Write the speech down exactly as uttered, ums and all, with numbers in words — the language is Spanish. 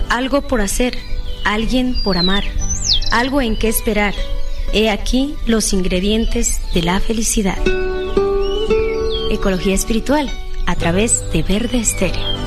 algo por hacer, alguien por amar, algo en qué esperar. He aquí los ingredientes de la felicidad. Ecología espiritual a través de Verde Estéreo.